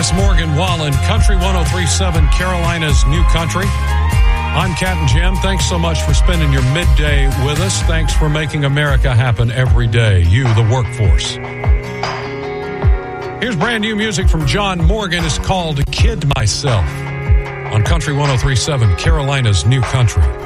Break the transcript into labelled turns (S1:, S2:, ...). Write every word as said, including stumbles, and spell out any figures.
S1: That's Morgan Wallen, Country one oh three point seven, Carolina's New Country. I'm Captain Jim. Thanks so much for spending your midday with us. Thanks for making America happen every day. You, the workforce. Here's brand new music from John Morgan. It's called Kid Myself on Country one oh three point seven, Carolina's New Country.